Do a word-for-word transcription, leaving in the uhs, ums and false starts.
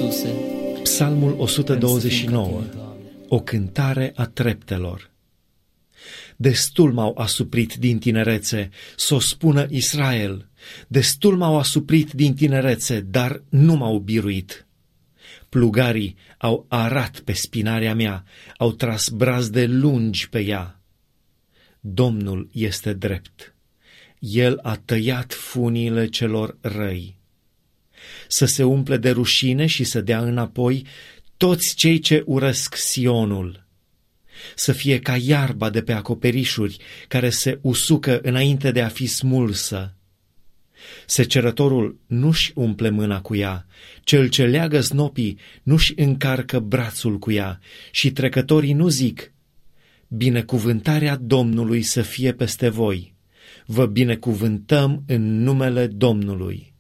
Iisuse. Psalmul o sută douăzeci și nouă. O cântare a treptelor. Destul m-au asuprit din tinerețe, s-o spună Israel. Destul m-au asuprit din tinerețe, dar nu m-au biruit. Plugarii au arat pe spinarea mea, au tras brazde lungi pe ea. Domnul este drept. El a tăiat funiile celor răi. Să se umple de rușine și să dea înapoi toți cei ce urăsc Sionul. Să fie ca iarba de pe acoperișuri, care se usucă înainte de a fi smulsă. Secerătorul nu-și umple mâna cu ea, cel ce leagă snopii nu-și încarcă brațul cu ea și trecătorii nu zic: binecuvântarea Domnului să fie peste voi, vă binecuvântăm în numele Domnului.